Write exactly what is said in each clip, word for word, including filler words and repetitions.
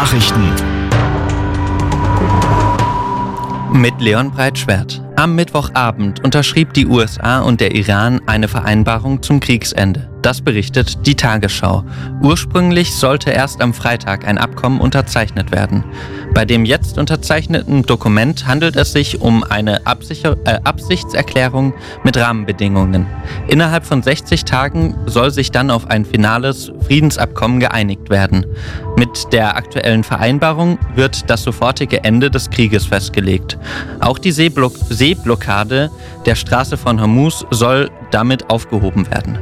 Nachrichten mit Leon Breitschwert. Am Mittwochabend unterschrieb die U S A und der Iran eine Vereinbarung zum Kriegsende. Das berichtet die Tagesschau. Ursprünglich sollte erst am Freitag ein Abkommen unterzeichnet werden. Bei dem jetzt unterzeichneten Dokument handelt es sich um eine Absicher- äh, Absichtserklärung mit Rahmenbedingungen. Innerhalb von sechzig Tagen soll sich dann auf ein finales Friedensabkommen geeinigt werden. Mit der aktuellen Vereinbarung wird das sofortige Ende des Krieges festgelegt. Auch die Seeblock- Seeblockade der Straße von Hormuz soll damit aufgehoben werden.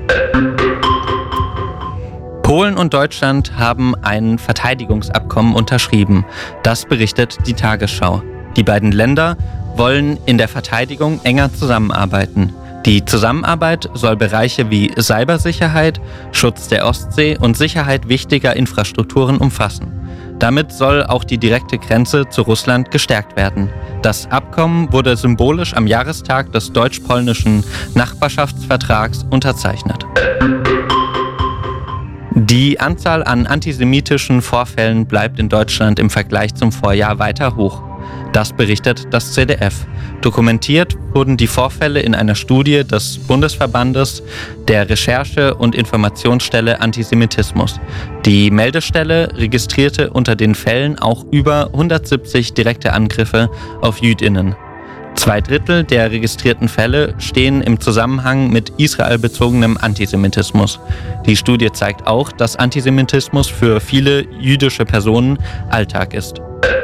Polen und Deutschland haben ein Verteidigungsabkommen unterschrieben. Das berichtet die Tagesschau. Die beiden Länder wollen in der Verteidigung enger zusammenarbeiten. Die Zusammenarbeit soll Bereiche wie Cybersicherheit, Schutz der Ostsee und Sicherheit wichtiger Infrastrukturen umfassen. Damit soll auch die direkte Grenze zu Russland gestärkt werden. Das Abkommen wurde symbolisch am Jahrestag des deutsch-polnischen Nachbarschaftsvertrags unterzeichnet. Die Anzahl an antisemitischen Vorfällen bleibt in Deutschland im Vergleich zum Vorjahr weiter hoch. Das berichtet das Z D F. Dokumentiert wurden die Vorfälle in einer Studie des Bundesverbandes der Recherche- und Informationsstelle Antisemitismus. Die Meldestelle registrierte unter den Fällen auch über hundertsiebzig direkte Angriffe auf JüdInnen. Zwei Drittel der registrierten Fälle stehen im Zusammenhang mit israelbezogenem Antisemitismus. Die Studie zeigt auch, dass Antisemitismus für viele jüdische Personen Alltag ist.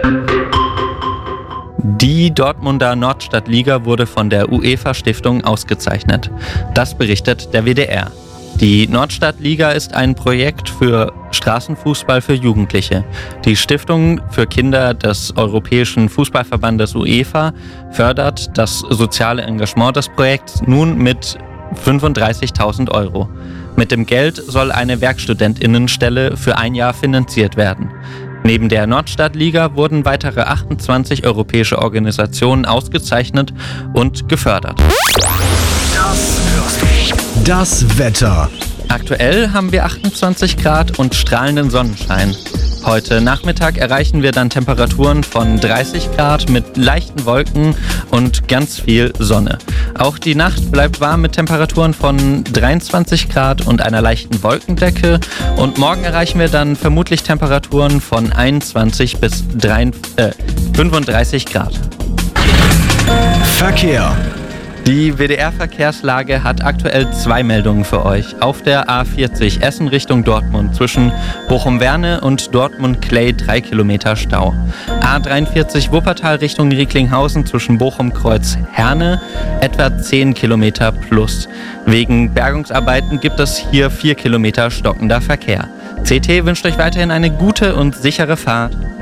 Die Dortmunder Nordstadtliga wurde von der UEFA-Stiftung ausgezeichnet. Das berichtet der W D R. Die Nordstadtliga ist ein Projekt für Straßenfußball für Jugendliche. Die Stiftung für Kinder des Europäischen Fußballverbandes UEFA fördert das soziale Engagement des Projekts nun mit fünfunddreißigtausend Euro. Mit dem Geld soll eine WerkstudentInnenstelle für ein Jahr finanziert werden. Neben der Nordstadtliga wurden weitere achtundzwanzig europäische Organisationen ausgezeichnet und gefördert. Das hörst du. Das Wetter. Aktuell haben wir achtundzwanzig Grad und strahlenden Sonnenschein. Heute Nachmittag erreichen wir dann Temperaturen von dreißig Grad mit leichten Wolken und ganz viel Sonne. Auch die Nacht bleibt warm mit Temperaturen von dreiundzwanzig Grad und einer leichten Wolkendecke. Und morgen erreichen wir dann vermutlich Temperaturen von einundzwanzig bis fünfunddreißig Grad. Verkehr. Die W D R-Verkehrslage hat aktuell zwei Meldungen für euch. Auf der A vierzig Essen Richtung Dortmund zwischen Bochum-Werne und Dortmund-Clay drei Kilometer Stau. A dreiundvierzig Wuppertal Richtung Recklinghausen zwischen Bochum-Kreuz-Herne etwa zehn Kilometer plus. Wegen Bergungsarbeiten gibt es hier vier Kilometer stockender Verkehr. C T wünscht euch weiterhin eine gute und sichere Fahrt.